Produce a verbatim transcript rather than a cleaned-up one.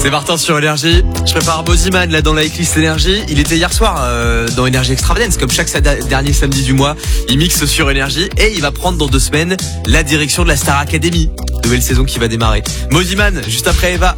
C'est Martin sur Énergie. Je prépare Moziman là dans la Eclipse Énergie. Il était hier soir euh, dans Énergie Extravagance, comme chaque sa- dernier samedi du mois. Il mixe sur Énergie et il va prendre dans deux semaines la direction de la Star Academy. Nouvelle saison qui va démarrer. Moziman, juste après Eva.